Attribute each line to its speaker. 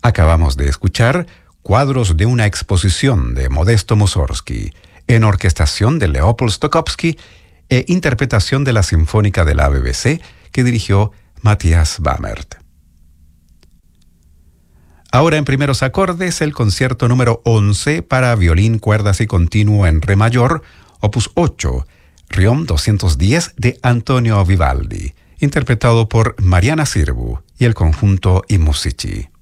Speaker 1: Acabamos de escuchar cuadros de una exposición de Modesto Mussorgsky, en orquestación de Leopold Stokowski e interpretación de la Sinfónica de la BBC que dirigió Matthias Bamert. Ahora en primeros acordes, el concierto número 11 para violín, cuerdas y continuo en re mayor, opus 8, Riom 210 de Antonio Vivaldi, interpretado por Mariana Sirbu y el conjunto I Musici.